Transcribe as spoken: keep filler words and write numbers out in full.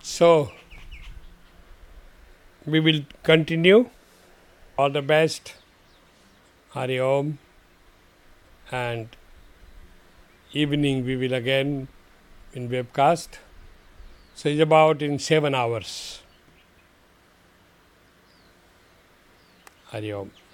So, we will continue. All the best. Hari Om. And evening we will again in webcast. So, it's about in seven hours. Hari Om.